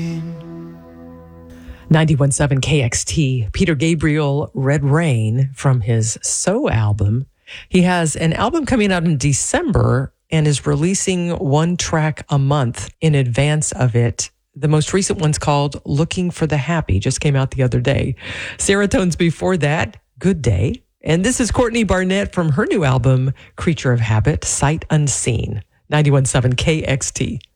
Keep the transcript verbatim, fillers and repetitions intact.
ninety-one point seven K X T, Peter Gabriel, Red Rain from his So album. He has an album coming out in December and is releasing one track a month in advance of it. The most recent one's called Looking for the Happy, just came out the other day. Seratones before that, Good Day. And this is Courtney Barnett from her new album, Creature of Habit, Sight Unseen. ninety-one point seven K X T.